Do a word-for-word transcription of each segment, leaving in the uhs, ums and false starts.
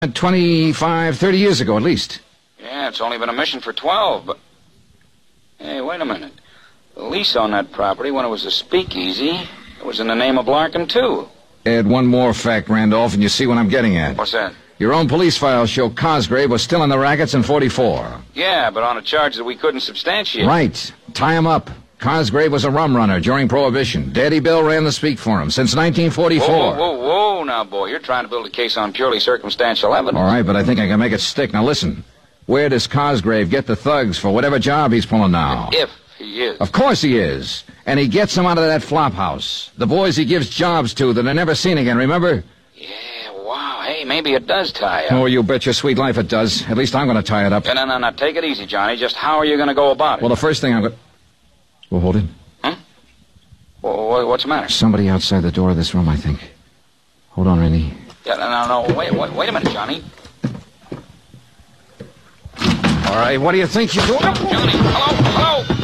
twenty-five, thirty years ago, at least. Yeah, it's only been a mission for twelve, but... Hey, wait a minute. The lease on that property, when it was a speakeasy, it was in the name of Larkin, too. Add one more fact, Randolph, and you see what I'm getting at. What's that? Your own police files show Cosgrave was still in the rackets in forty-four. Yeah, but on a charge that we couldn't substantiate. Right. Tie him up. Cosgrave was a rum runner during Prohibition. Daddy Bill ran the speak for him since nineteen forty-four. Whoa, whoa, whoa, whoa, now, boy. You're trying to build a case on purely circumstantial evidence. All right, but I think I can make it stick. Now, listen. Where does Cosgrave get the thugs for whatever job he's pulling now? If he is. Of course he is. And he gets them out of that flop house. The boys he gives jobs to that are never seen again, remember? Yeah, wow. Hey, maybe it does tie up. Oh, you bet your sweet life it does. At least I'm going to tie it up. No, no, no, no. Take it easy, Johnny. Just how are you going to go about it? Well, the first thing I'm going to... Well, hold it. Huh? Well, what's the matter? Somebody outside the door of this room, I think. Hold on, Randy. Yeah, no, no, no. Wait, wait, wait a minute, Johnny. All right, what do you think you're doing? Johnny, hello, hello.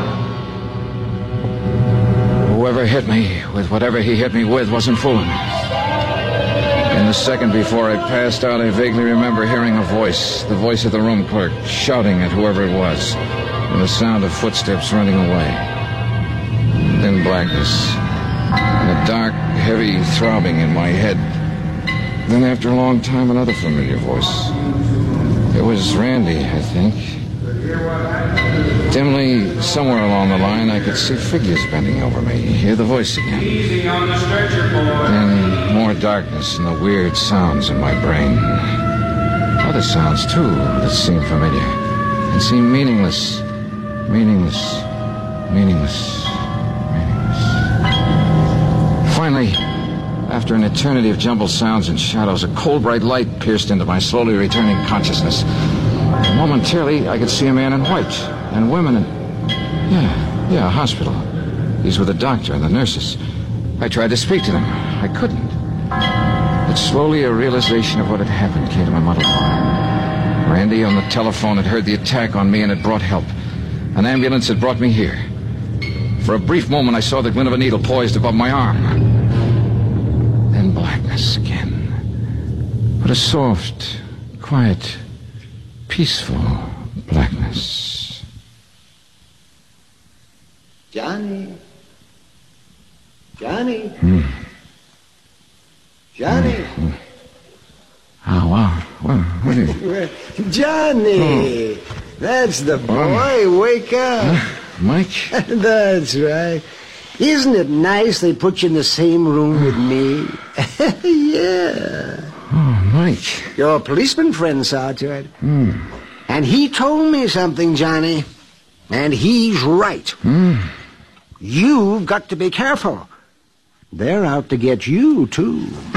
Whoever hit me with whatever he hit me with wasn't fooling. In the second before I passed out, I vaguely remember hearing a voice, the voice of the room clerk, shouting at whoever it was, and the sound of footsteps running away. Then blackness, and a dark, heavy throbbing in my head. Then after a long time, another familiar voice. It was Randy, I think. Dimly, somewhere along the line, I could see figures bending over me, hear the voice again. Easy on the stretcher, boy. Then more darkness and the weird sounds in my brain. Other sounds, too, that seemed familiar and seemed meaningless. Meaningless. Meaningless. Meaningless. Finally, after an eternity of jumbled sounds and shadows, a cold, bright light pierced into my slowly returning consciousness. Momentarily, I could see a man in white, and women in... Yeah, yeah, a hospital. These were the doctor and the nurses. I tried to speak to them. I couldn't. But slowly a realization of what had happened came to my muddled mind. Randy on the telephone had heard the attack on me and had brought help. An ambulance had brought me here. For a brief moment, I saw the glint of a needle poised above my arm. Then blackness again. But a soft, quiet, peaceful blackness. Johnny. Johnny. Hmm. Johnny. Hmm. Oh, wow. Well, what is it? Johnny. Oh. That's the boy. Oh. Wake up. Huh? Mike? That's right. Isn't it nice they put you in the same room with me? Yeah. Oh, Mike. Your policeman friend saw to it. Hmm. And he told me something, Johnny. And he's right. Hmm. You've got to be careful. They're out to get you, too.